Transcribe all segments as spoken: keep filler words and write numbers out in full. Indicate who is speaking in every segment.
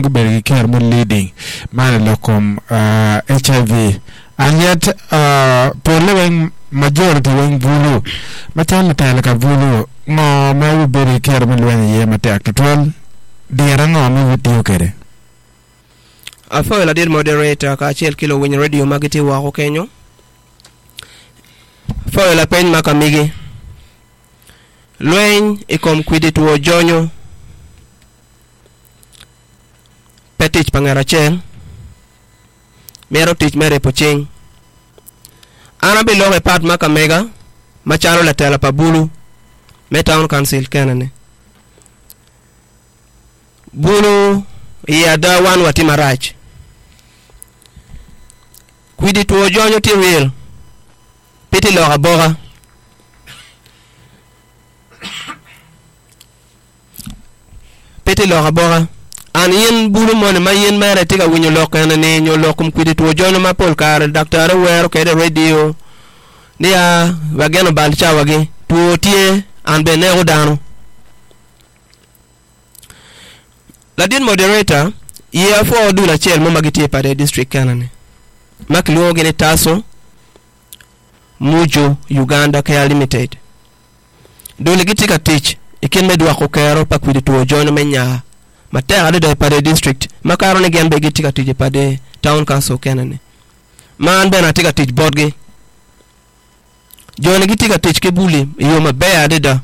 Speaker 1: go be care mo leading man lokom uh, H I V and yet uh, for living majority wing bulu machana tala ka bulu no ma be care mo wen ye mate actual diara no mi video kere
Speaker 2: afo la dir moderator ka chel kilo win radio magiti wa ko kenyo fo la pen makamigi Lwen ikom kwidi tuo jonyo petich pangarachel mero tich mere poching ana biloge pat maka mega machalo la tela pabulu me town council kenane bulu yada wan wati marach kwidi tuo jonyo ti real piti loga boga peti lo gabora an yen bulu mon ma yen mere tiga winyo lokana ne nyo lokum kwidi to jono ma pol kar doctor wero kede radio dia wageno balcha wage to tie an be ne odano la din moderator ye fo du la chel mo magiti pare district kanane maklo gene taso mujo Uganda Care Limited dole gitika teach ikin medwa ko kero pa kwidi to jono menya matera de pare district makaro ne gembe gitika tije pade town council kenane man bena tika tij bodge jono gitika tij ke buli yo mabe adeda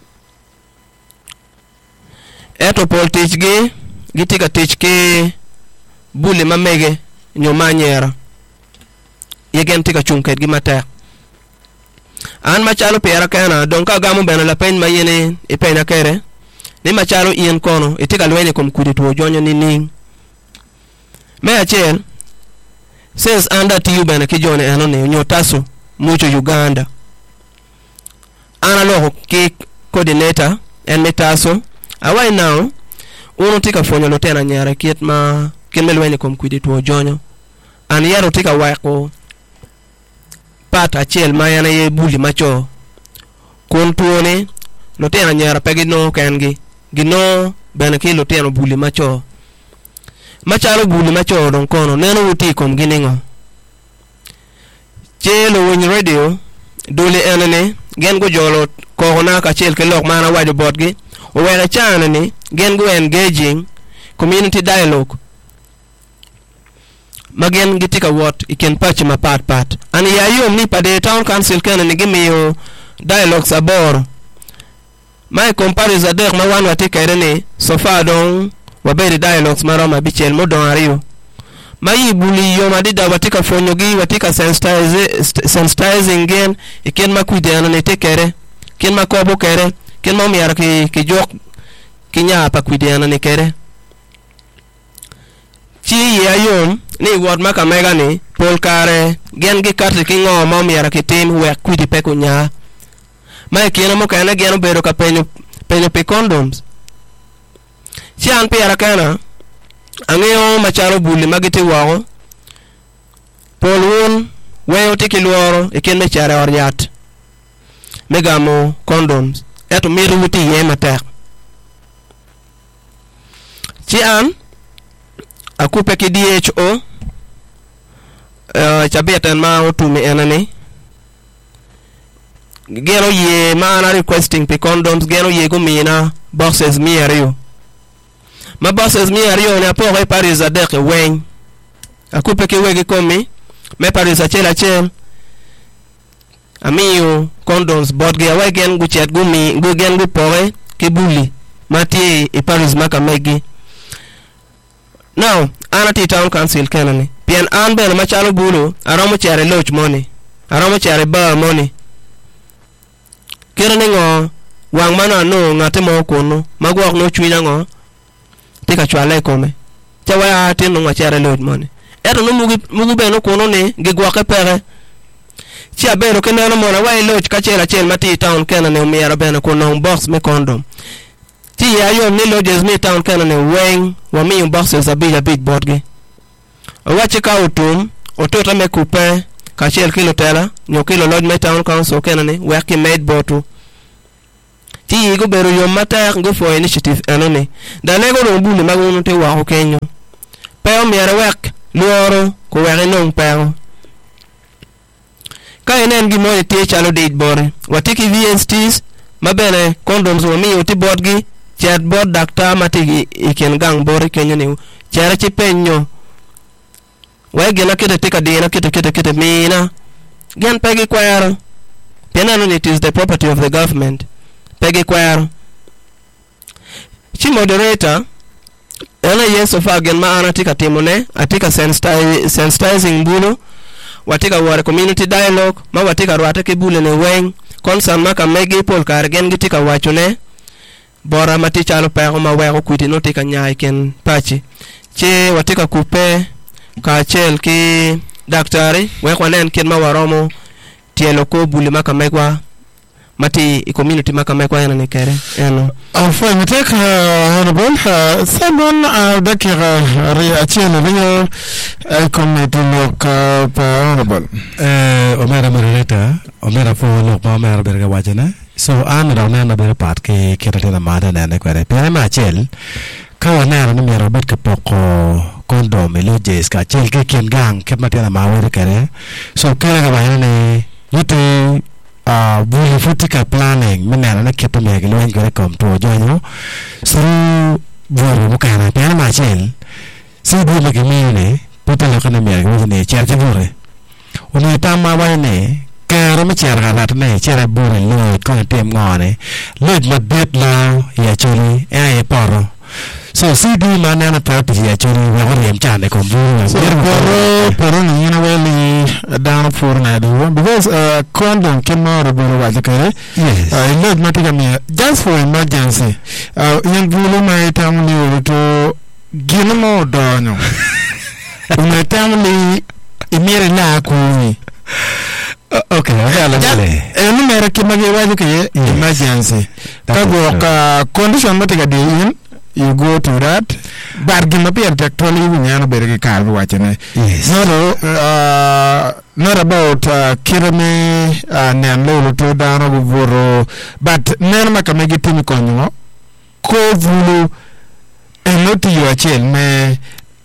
Speaker 2: eto pol tij ge gitika tij ke buli mamege nyomanyera yegen tika chunket gi matera an machalo pera kana donka gamu bena la pen mayene e pena kere ni machalo ien kono itika lwenye kom kudi to jonyo ni ning me achel says under to you bena kijone anone nyotaso mucho Uganda ana loho ki coordinator en metaso awai now uno tika fonyo lotena nyara kiet ma kemel lwenye kom kudi to jonyo an yaro tika wako pat achel mayana ye buli macho kontuone lotena nyara pegino kengi gino bena ki lotena buli macho machalo buli macho don kono neno uti kom giningo chelo win radio dole enene gen go jolo ko na ka chel ke lok mana wadi botgi o wera chana ni gen go engaging community dialogue magen gitika what iken patch ma pat pat ani ya yom ni pade town council kana ni gimiyo dialogues abor my comparison der ma wan wati kairene so far don wabere dialogues marama bichel modon ariyo mayi buli yo madida watika fonyogi watika sensitize sensitizing gen iken makuide ana ne tekere ken makobo kere ken ma mi araki ki jok kinya pa kuide ana ne kere chi ya yom ni word maka mega ni pol kare gen gi karte ki ngo ma mi ara kitim we kwidi pe kunya ma kiena mo kana gen bero ka penyo penyo pe condoms chi an pe ara kana angeo macharo buli magiti wawo pol won weyo tiki luoro iken me chare oriat megamo condoms eto miru wuti ye matek chi an akupe ki D H O uh, chabeten ma otumi enani geno ye maana requesting pe condoms geno ye gumina boxes mi ariyo ma boxes mi ariyo ne apore paris adek wen akupe ki wegi komi me paris achela chel amiyo condoms bodge awe gen guchet gumi gu gen gu pore ki buli mati e paris maka megi now anati town council kenani pien an ben machalo bulu aromo chere loch money aromo chere bar money kirani ngo wang mana no ngate mo kono magwak no chwinya ngo tika chwale kome chawa tin no chere loch money eto no mugi mugu ben no kono ne gigwake pere chia bero kenano mona wai loch ka chela chel mati town kenani umiara ben kono box me condom ti ya yo ni lodges ni town kenani weng wa mi boxes abija big boardge wache ka utum otota me kupe ka chel kilo tela nyo kilo lodge me town council kenani weki made botu ti go beru yo mata go for initiative anone da lego no bule magunu te wa kenyo pe o miere wek luoro ko were non pero ka enen gi mo te chalo date bore watiki V S Ts mabene condoms o mi oti bodgi chat bod doctor matigi iken gang bore kenyo ni chara chi penyo wege na kete tika dina kete kete kete mina gen pegi kwaro penano it is the property of the government pegi kwaro chi moderator ela yeso fa gen ma ana tika timone atika sensitizing bulo watika ware community dialogue ma watika rwata ke bule ne weng concern maka megi pol kar gen gitika wachone bora mati chalo pero ma wego kwiti no tika nyai ken pachi che watika kupe ka chel ki daktari we kwanen ken ma waromo tielo ko bule maka megwa mati community maka megwa yana ne kere eno
Speaker 1: enfin peut-être honorable someone dakira reaction rio comme tu lok honorable
Speaker 3: eh omera mereta omera fo lok ma omera berga wajana so an rawna na ber pat ke ketena mada na ne kwere pe ma chel ka wana na mero bet ka poko condom elojes ka chel ke ken gang ke matena ma were kere so kere ga bana ne yutu ah bulu futika planning mena na keto me ke loen kere kom to joyo so buru bukana pe ma chel si bu me ke mine potelo kana me ga ne cherche bure ono tama ba ne karo me cherga lat ne chere bure lo ko tem ngone lo ma bet la ya choli e poro so si di mana na ta ya choli wa ho rem chane ko buru
Speaker 1: poro poro ni na weli down for na do because uh, condom can more buru wa kare
Speaker 3: yes
Speaker 1: uh, lo ma tika me just for emergency uh, yen bulu mai tam ni to gino mo donyo una tam ni imere na ko ni
Speaker 3: okay ala male
Speaker 1: e numero ke mage wa ke emergency ka go ka condition mate ga de you go to that bargain ma per actually we nyano berge ka wa chene
Speaker 3: yes
Speaker 1: no no uh not about uh, kirame uh, nan lo to dano go voro but nen ma ka mage timi konyo ko vulu e noti yo achel me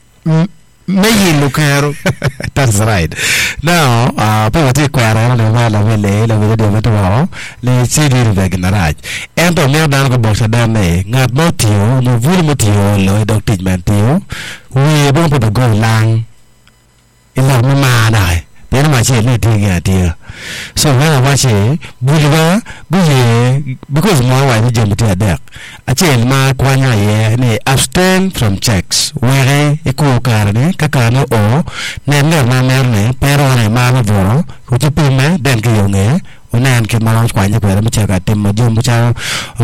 Speaker 1: me yelo karo
Speaker 3: that's right now uh pe wati kwara le wala wele le wele de wete wa le sidi de gnaraj ento me dan ko boxa dan ne ngat mo tio no vul mo tio lo do tijman tio we bon po go lang ila mo ma dai pe ma che le ti ga tio so when I watch it bulwa buye because mo wa ni jemu ti adek achel ma kwanya ye ni abstain from checks where e ko karne kakano o ne ne na ne pero ne ma no voro ko ti pime den ke yo ne onan ke ma kwanya ko ma che ka tem ma jemu cha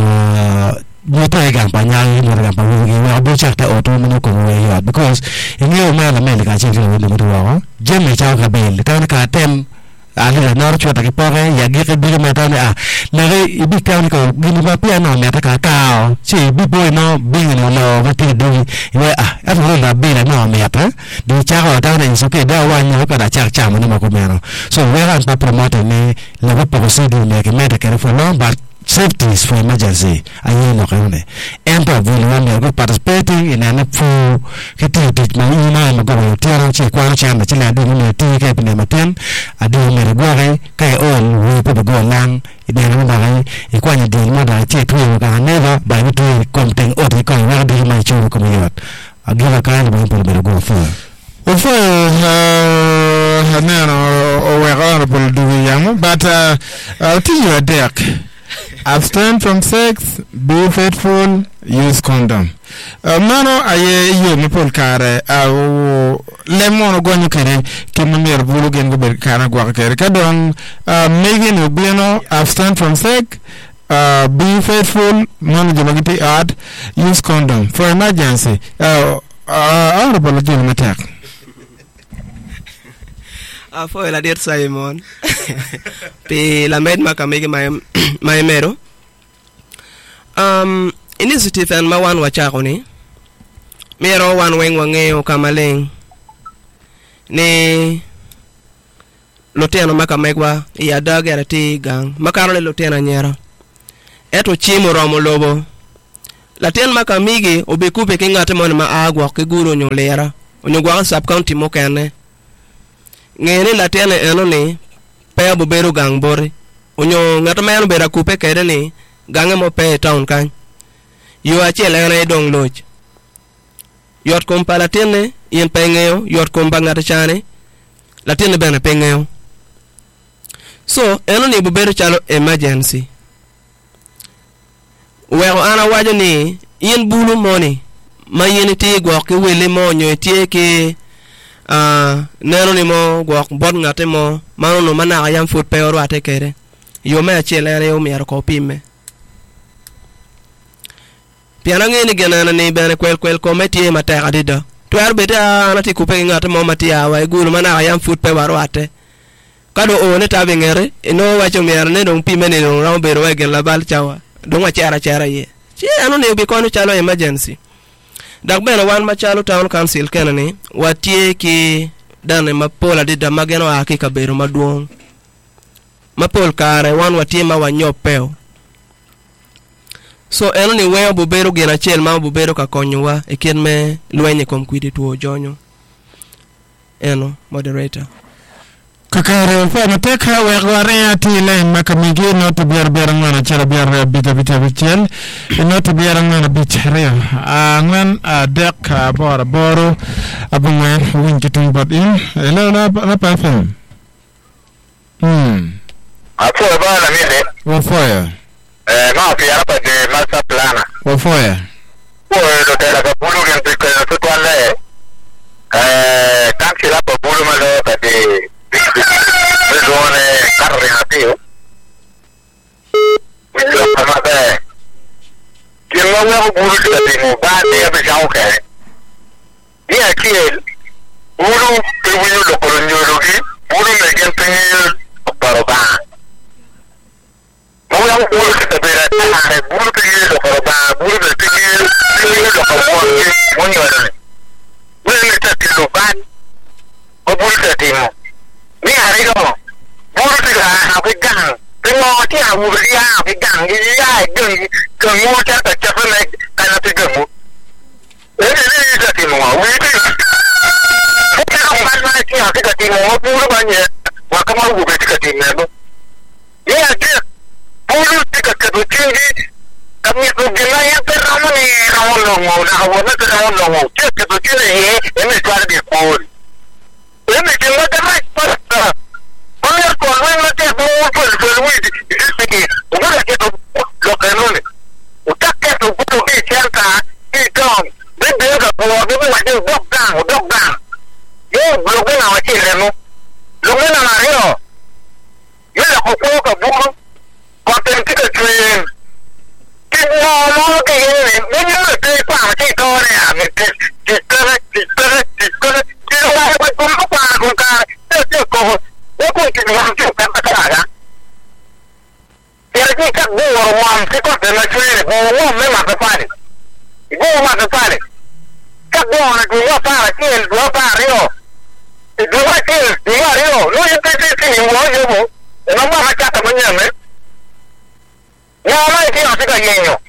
Speaker 3: mo to e gan panya ni mo gan pa wo ge wa bo cha ta o to mo ko we yo because in yo ma la me ka che ke wo ne mo wa jemu cha ka bel ta ka tem ala na ro chota ke pore ya ge ke bi me ta ne a na ge ibi ta ni ko gi ni ba pia no me ta ka ka chi bi boy no bi no no va ti do we a a ro na bi na no me ta di cha ko ta ne so ke da wa ni ko da cha cha mo no ko me no so we ran pa promote ne la va po se di me ke me ta ke fo no but safety is for emergency ayi no kone empa vulu ne go participating in an fu ke ti ti ma ni na ma go ti ran chi kwa cha ma chi la do ne ti ke ne ma ten adu me go re kai on wi po go lang ide na ba ai e kwa ni di ma da chi tu ga ne ba ba ni tu content o ti ko wa di ma chu ko mi yot agira ka ni po me go fo
Speaker 1: o fo uh hanano o we honorable do yam but uh I'll tell you a deck. Abstain from sex, be faithful, use condom. Uh, mano aye yo me pol kare au le mono gonyo kere ke mer bulu gen go ber kana gwa kere ka don megen obleno abstain from sex, uh, be faithful, mono jomagiti add, use condom for emergency. Uh, uh, honorable Jim Matek.
Speaker 2: a fo la dir Simon pe la med maka mege my my mero um initiative and ma wan wacha ko ni mero wan weng wangeo kamaleng ne loteno maka megwa ya daga ti gang makaro le lotena nyera eto chimo romo lobo laten makamigi obekupe ke ngate mon ma agwa ke guro nyolera onyogwa sub county mokene ngene laten eno ni pe bobero gangbore onyo ngata ma bera kupe kede ni gange mo pe town kan yo achiel ene dong loch yot kom palatene yen pengeo yot kom bangata chane latene bena pengeo so eno ni bobero chalo emergency wero ana wajo ni yen bulu moni ma yen ti gwa ke wele mo nyo tie ke ah neno ni mo gwa bod ngate mo mano no mana yam foot pe oro ate kere yo me achiel ene yo mi ko pime piana ngene gena ni bene kwel kwel ko metie mata adida to ar beta anati kupe ngate mo matia wa gulu mana yam foot pe waro ate kado o ne tabe ngere no wacho mi arne no pime ne no rawo bero wege la bal chawa don wa chara chara ye chi anu ne bi kono chalo emergency dak bena wan ma chalo town council kenani watie ki dane mapola de da mageno hakika bero maduong mapol kare wan watie ma wanyopeo so enu ni weyo bobero gena chel ma bobero ka konyowa e kien me lwenye kom kwidi tuo jonyo eno moderator
Speaker 1: kakare fa mateka we gware ati le makamigi no to biar biar ngana chara biar bita bita bichel no to biar ngana bichare angwan dek bor boro abungan winki tung bot in hello na na pa fam hmm
Speaker 4: apo ba na mire
Speaker 1: wa foya
Speaker 4: eh ma fi ara pa de masa plana
Speaker 1: wa foya
Speaker 4: o do de la bulu gen te ko to twale eh tanki la bulu ma lo ka de Persone carrinatio Questo è ma beh Che non avevo voluto di mubate e pensavo che Io chi è uno che voglio lo colognolo qui uno che è impegnato a parobà Non avevo voluto sapere fare uno che è lo parobà uno che è lo parobà ognuno uno che sta lo fan o voluto di mo Ni hari ko buru tiga ha ke gang ke mo ti ha buru ya ke gang ni ya gang ke mo ta ta cha ne kana ti gamu e ni ta ti mo wi ti ke ko ma ma ti ha ke ti mo buru ba ni wa ka ma bu be ti ti ne no ya ke buru ti ka ke ti ni ka mi ko ge na ya pe ra mo ni ra mo lo mo na wo na ra mo lo mo ke ke ti ne e me twar de ko Eme que no te respuesta. Voy a correr, no te voy por el fluid. Y dice que, una que lo que no le. Usted que tu puto que cerca, y con, ven de otra, por lo que me va a decir, dog down, dog down. Yo, lo que no va a decir, ¿no? Lo que no va a decir, yo le cojo que burro, cuando te entiendes que, que no, no, que viene, no, no, estoy para, que todo era, que, que, que, que, que, que, Pero la voy con lo para con cara, yo cojo, yo voy que me van a hacer tanta cara. Pero que que burro, man, que cosa no es, burro, me va a pasar. Y burro va a pasar. Que burro, que yo para, que el yo para yo. Y yo voy que el yo yo, no yo te sé que yo yo, no va a echar mañana. No, no es que no se cae.